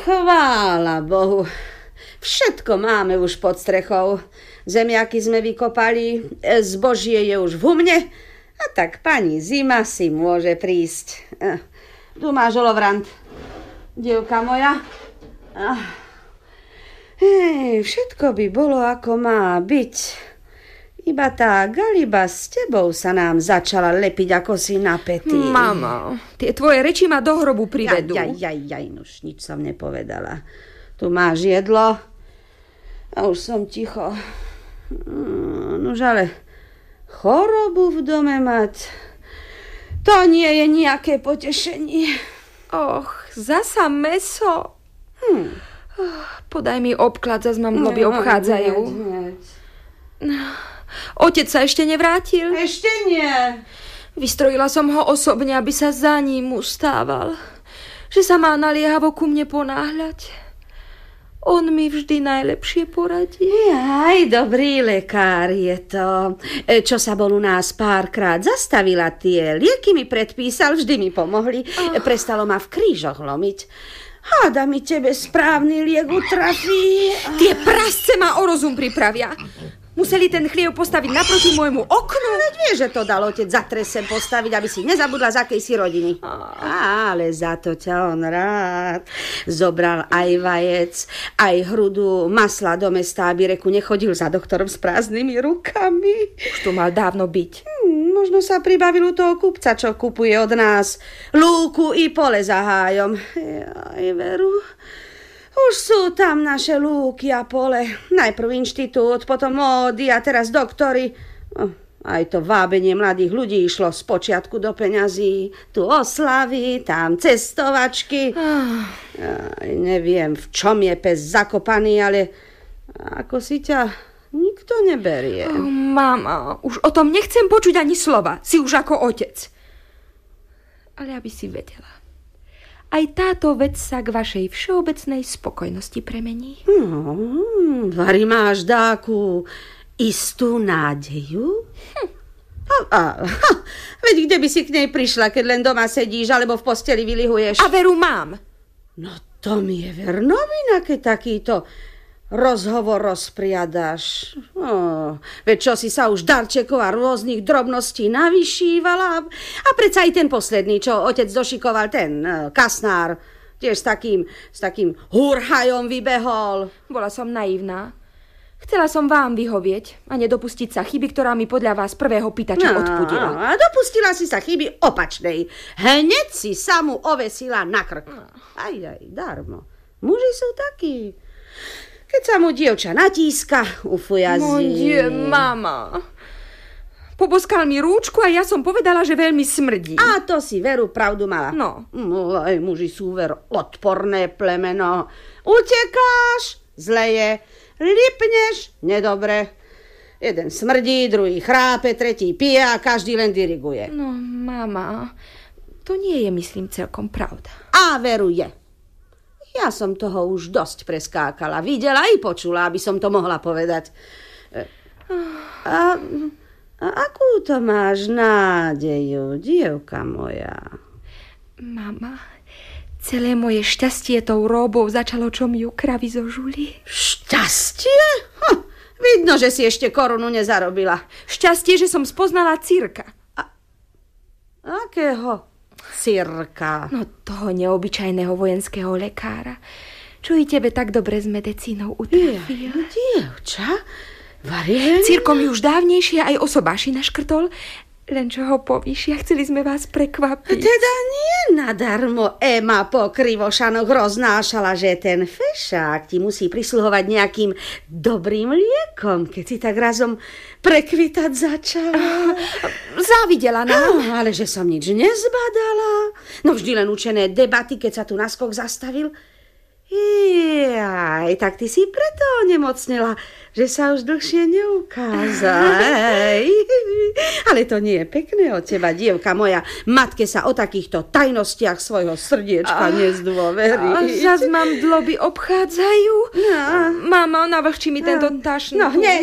Chvála Bohu. Všetko máme už pod strechou. Zemiaky sme vykopali, zbožie je už v humne, a tak pani zima si môže prísť. Tu máš olovrant, dievka moja. Všetko by bolo, ako má byť. Iba tá galiba s tebou sa nám začala lepiť, ako si napätý. Mama, tie tvoje reči ma do hrobu privedú. Nuž, nič som nepovedala. Tu máš jedlo a už som ticho. Nuž, ale chorobu v dome mať, to nie je nejaké potešenie. Zasa mäso. Podaj mi obklad, zas ma mloby obchádzajú. Otec sa ešte nevrátil? Ešte nie. Vystrojila som ho osobne, aby sa za ním ustával. Že sa má naliehavo ku mne ponáhľať. On mi vždy najlepšie poradí. Dobrý lekár je to. Čo sa bol u nás párkrát zastavila, tie lieky mi predpísal, vždy mi pomohli. Prestalo ma v krížoch lomiť. Háda mi tebe správny liek utrafí. Tie prasce ma o rozum pripravia. Museli ten chliev postaviť naproti môjmu oknu. Veď vieš, že to dal otec za trest sem postaviť, aby si nezabudla, z akej si rodiny. Ale za to ťa on rád. Zobral aj vajec, aj hrudu masla do mesta, aby reku nechodil za doktorom s prázdnymi rukami. Už tu mal dávno byť. Možno sa pribavil u toho kupca, čo kupuje od nás lúku i pole za hájom. Veru... Už sú tam naše lúky a pole. Najprv inštitút, potom módy a teraz doktory. Aj to vábenie mladých ľudí išlo spočiatku do peňazí. Tu oslavy, tam cestovačky. Neviem, v čom je pes zakopaný, ale ako si ťa nikto neberie. Mama, už o tom nechcem počuť ani slova. Si už ako otec. Ale aby si vedela. Aj táto vec sa k vašej všeobecnej spokojnosti premení. Vari máš dáku istú nádeju? Veď kde by si k nej prišla, keď len doma sedíš alebo v posteli vylihuješ? A veru mám. No to mi je ver novina, keď takýto rozhovor rozpriadaš. Veď čo si sa už darčekov a rôznych drobností navyšívala. A predsa aj ten posledný, čo otec došikoval, ten kasnár, tiež s takým hurhajom vybehol. Bola som naivná. Chcela som vám vyhovieť a nedopustiť sa chyby, ktorá mi podľa vás prvého pýtača odpudila. A dopustila si sa chyby opačnej. Hneď si sa mu ovesila na krk. Aj, darmo. Muži sú takí. Keď sa mu dievča natíska, ufujazí. Mama. Poboskal mi rúčku a ja som povedala, že veľmi smrdí. A to si veru pravdu mala. No. Aj muži sú veru odporné plemeno. Utekáš, zle je. Lipneš, nedobre. Jeden smrdí, druhý chrápe, tretí pije a každý len diriguje. No, mama, to nie je, myslím, celkom pravda. A veru je. Ja som toho už dosť preskákala. Videla i počula, aby som to mohla povedať. A akú to máš nádeju, dievka moja? Mama, celé moje šťastie tou róbou začalo, čo mi ju kravy zožuli. Šťastie? Vidno, že si ešte korunu nezarobila. Šťastie, že som spoznala cirka. Akého cirka? No toho neobyčajného vojenského lekára, čo i tebe tak dobre s medicínou utrafil. Dievča? Varie? Cirko mi už dávnejšie aj osobáši naškrtol, len čo ho povýšia, chceli sme vás prekvapiť. Teda nie nadarmo Ema po Krivošanoch roznášala, že ten fešák ti musí prisluhovať nejakým dobrým liekom, keď si tak razom prekvitať začala. Závidela nám. Ale že som nič nezbadala. No vždy len učené debaty, keď sa tu naskok zastavil. Tak ty si preto onemocnela, že sa už dlhšie neukázal. Ale to nie je pekné od teba, dievka moja. Matke sa o takýchto tajnostiach svojho srdiečka nezdôveriť. Zas mám dloby obchádzajú. Mama, navlhčí mi tento tašný. No,